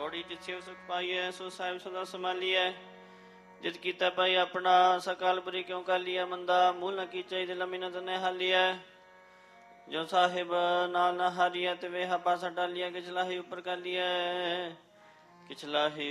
ਲੋੜੀ ਜਿਤ ਸਿਵ ਸੁਖ ਪਾਈਐ, ਸੋ ਸਾਹਿਬ ਸਦਾ ਸੰਭਾਲੀਐ। ਜਿਤ ਕੀਤਾ ਪਾਈ ਆਪਣਾ, ਸਕਾਲ ਬੁਰੀ ਕਿਉਂ ਕਾਲੀਐ। ਮੰਦਾ ਮੂਲ ਨ ਕੀਚੈ, ਦਿਲ ਮਿਨਤ ਨ ਹਾਲੀਐ। ਜੋ ਸਾਹਿਬ ਨਾਲ ਨ ਹਾਰੀਐ, ਤੇ ਵੇ ਹਾਪਾ ਡਾਲੀਐ। ਕਿਛ ਲਾਹੀ ਉੱਪਰ ਕਾਲੀਐ, ਕਿਛ ਲਾਹੀ